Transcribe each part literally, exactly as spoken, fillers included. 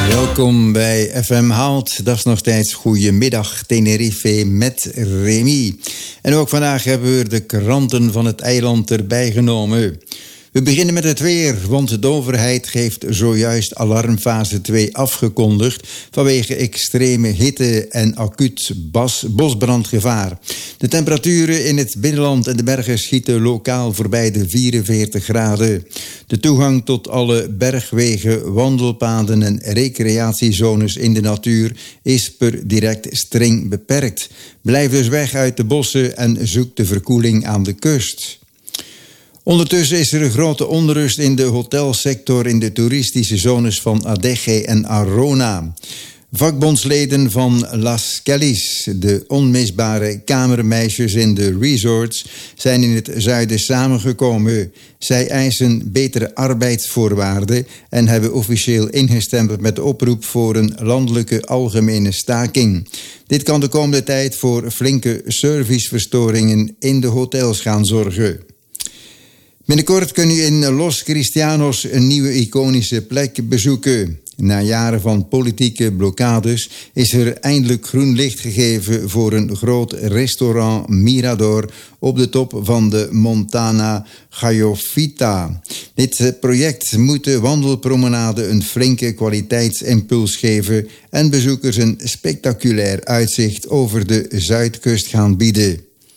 Welkom bij F M Hout. Dat is nog steeds Goedemiddag Tenerife met Remy. En ook vandaag hebben we de kranten van het eiland erbij genomen. We beginnen met het weer, want de overheid heeft zojuist alarmfase twee afgekondigd vanwege extreme hitte en acuut bas- bosbrandgevaar. De temperaturen in het binnenland en de bergen schieten lokaal voorbij de vierenveertig graden. De toegang tot alle bergwegen, wandelpaden en recreatiezones in de natuur is per direct streng beperkt. Blijf dus weg uit de bossen en zoek de verkoeling aan de kust. Ondertussen is er een grote onrust in de hotelsector in de toeristische zones van Adeje en Arona. Vakbondsleden van Las Kelly's, de onmisbare kamermeisjes in de resorts, zijn in het zuiden samengekomen. Zij eisen betere arbeidsvoorwaarden en hebben officieel ingestemd met de oproep voor een landelijke algemene staking. Dit kan de komende tijd voor flinke serviceverstoringen in de hotels gaan zorgen. Binnenkort kun je in Los Cristianos een nieuwe iconische plek bezoeken. Na jaren van politieke blokkades is er eindelijk groen licht gegeven voor een groot restaurant Mirador op de top van de Montana Gayofita. Dit project moet de wandelpromenade een flinke kwaliteitsimpuls geven en bezoekers een spectaculair uitzicht over de zuidkust gaan bieden.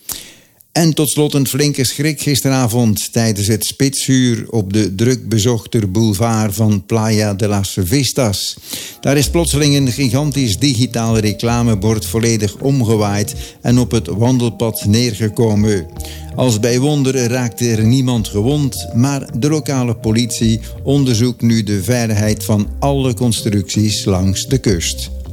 En tot slot een flinke schrik gisteravond tijdens het spitsuur op de druk bezochte boulevard van Playa de las Vistas. Daar is plotseling een gigantisch digitaal reclamebord volledig omgewaaid en op het wandelpad neergekomen. Als bij wonderen raakte er niemand gewond, maar de lokale politie onderzoekt nu de veiligheid van alle constructies langs de kust.